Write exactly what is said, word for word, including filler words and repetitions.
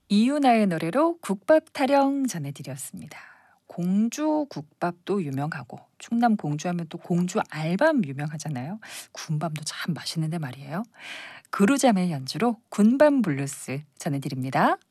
이유나의 노래로 국밥 타령 전해드렸습니다. 공주 국밥도 유명하고 충남 공주하면 또 공주 알밤 유명하잖아요. 군밤도 참 맛있는데 말이에요. 그루자의 연주로 군밤 블루스 전해드립니다.